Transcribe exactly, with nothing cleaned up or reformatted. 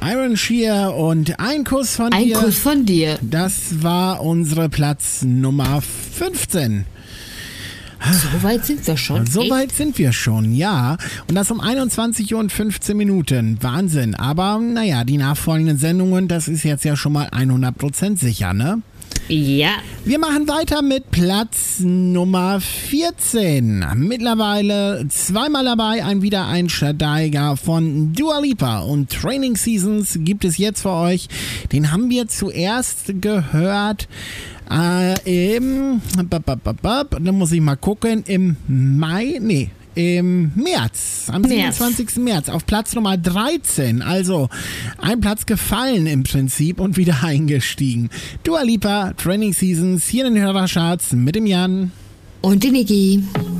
Iron Shear und ein Kuss von Ein dir. Kuss von dir. Das war unsere Platz Nummer fünfzehn. So weit sind wir schon. So Echt? weit sind wir schon, ja. Und das um einundzwanzig Uhr und fünfzehn Minuten. Wahnsinn. Aber naja, die nachfolgenden Sendungen, das ist jetzt ja schon mal hundert Prozent sicher, ne? Ja. Wir machen weiter mit Platz Nummer vierzehn. Mittlerweile zweimal dabei, ein Wiedereinsteiger von Dua Lipa. Und Training Seasons gibt es jetzt für euch. Den haben wir zuerst gehört äh, im, da muss ich mal gucken, im Mai, nee, im März, am März. siebenundzwanzigsten März auf Platz Nummer dreizehn. Also ein Platz gefallen im Prinzip und wieder eingestiegen. Dua Lipa, Training Seasons, hier in den Hörercharts mit dem Jan. Und die Niki.